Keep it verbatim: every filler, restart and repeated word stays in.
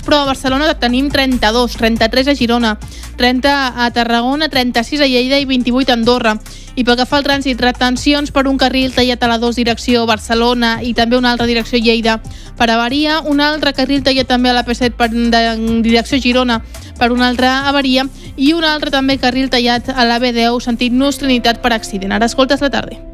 però a Barcelona tenim trenta-dos, trenta-tres a Girona, trenta a Tarragona, trenta-sis a Lleida i vint-i-vuit a Andorra. I pel que fa al trànsit, retencions per un carril tallat a la dos direcció Barcelona i també una altra direcció Lleida per avaria, un altre carril tallat també a la P set per de direcció Girona per una altra avaria i un altre també carril tallat a la B deu sentit Nus Trinitat per accident. Ara escoltes la tarda.